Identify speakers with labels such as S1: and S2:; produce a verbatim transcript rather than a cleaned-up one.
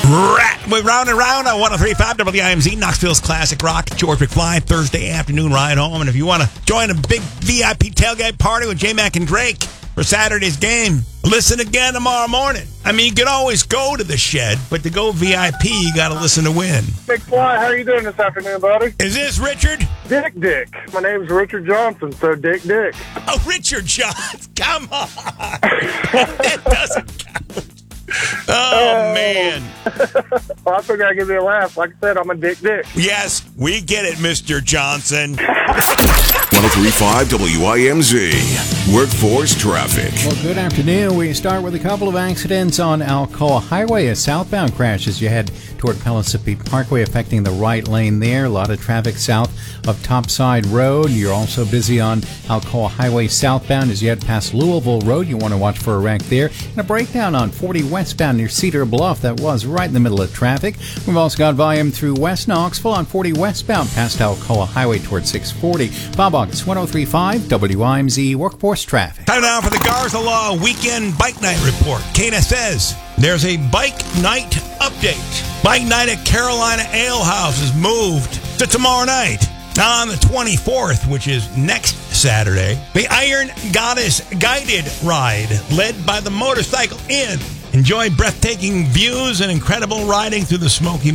S1: Right, we're round and round on one oh three point five W I M Z, Knoxville's classic rock. George McFly, Thursday afternoon ride home. And if you want to join a big V I P tailgate party with J-Mac and Drake for Saturday's game, listen again tomorrow morning. I mean, you can always go to the shed, but to go V I P, you got to listen to win.
S2: McFly, how are you doing this afternoon, buddy?
S1: Is this Richard?
S2: Dick Dick. My name's Richard Johnson, so Dick Dick.
S1: Oh, Richard Johnson. Come on. That doesn't count. Oh, man.
S2: Well, I figured I'd give you a laugh. Like I said, I'm a Dick Dick.
S1: Yes, we get it, Mister Johnson.
S3: one oh three point five W I M Z, Workforce Traffic.
S4: Well, good afternoon. We start with a couple of accidents on Alcoa Highway. A southbound crash as you head toward Pellissippi Parkway, affecting the right lane there. A lot of traffic south of Topside Road. You're also busy on Alcoa Highway southbound as you head past Louisville Road. You want to watch for a wreck there. And a breakdown on forty westbound near Cedar Bluff. That was right in the middle of traffic. We've also got volume through West Knoxville on forty westbound past Alcoa Highway toward six forty. Bob August, one oh three point five W I M Z Workforce Traffic.
S1: Time now for the Garza Law Weekend Bike Night Report. Kana says there's a bike night update. Bike night at Carolina Ale House is moved to tomorrow night. Now on the twenty-fourth, which is next Saturday, the Iron Goddess Guided Ride, led by the Motorcycle Inn. Enjoy breathtaking views and incredible riding through the Smoky